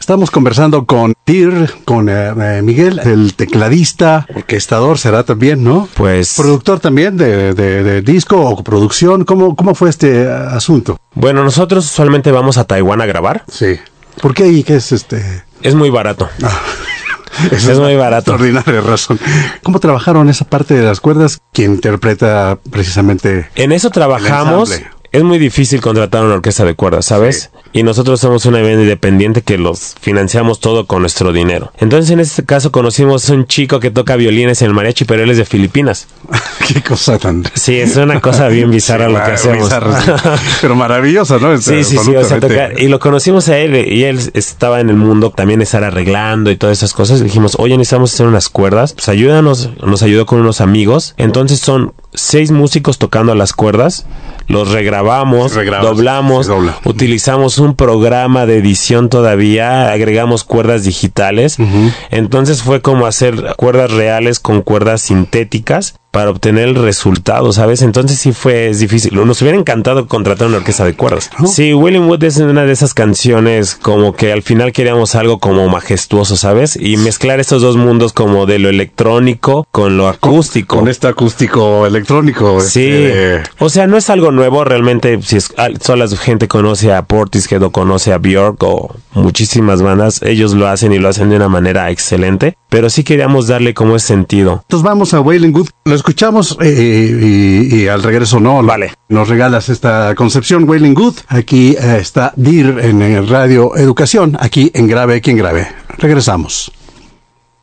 Estamos conversando con Dir, con Miguel, el tecladista, orquestador será también, ¿no? Pues... productor también de disco o producción. ¿Cómo fue este asunto? Bueno, nosotros usualmente vamos a Taiwán a grabar. Sí. ¿Por qué? ¿Y qué es Es muy barato. Es muy barato. Extraordinaria razón. ¿Cómo trabajaron esa parte de las cuerdas? ¿Quién interpreta precisamente? En eso trabajamos. Es muy difícil contratar una orquesta de cuerdas, ¿sabes? Sí. Y nosotros somos una banda independiente que los financiamos todo con nuestro dinero. Entonces, en este caso, conocimos a un chico que toca violines en el mariachi, pero él es de Filipinas. Qué cosa tan... Sí, es una cosa bien bizarra sí, lo que hacemos. Bizarra, sí. Pero maravillosa, ¿no? Sí, o sea, tocar. Y lo conocimos a él, y él estaba en el mundo también estar arreglando y todas esas cosas. Y dijimos, oye, necesitamos hacer unas cuerdas. Pues ayúdanos. Nos ayudó con unos amigos. Entonces son 6 músicos tocando las cuerdas. Los regrabamos, doblamos, utilizamos un programa de edición todavía, agregamos cuerdas digitales. Entonces fue como hacer cuerdas reales con cuerdas sintéticas para obtener el resultado, ¿sabes? Entonces sí es difícil. Nos hubiera encantado contratar una orquesta de cuerdas. Sí, Wailing Wood es una de esas canciones como que al final queríamos algo como majestuoso, ¿sabes? Y mezclar estos dos mundos como de lo electrónico con lo acústico. Con este acústico electrónico. Sí. O sea, no es algo nuevo realmente. Si solo la gente conoce a Portishead o conoce a Björk o muchísimas bandas, ellos lo hacen y lo hacen de una manera excelente. Pero sí queríamos darle como ese sentido. Entonces vamos a Wailing Wood. Lo escuchamos y al regreso no. Vale. Nos regalas esta concepción Wailing Wood. Aquí está Dir en Radio Educación. Aquí en Grave, Quien Grave. Regresamos.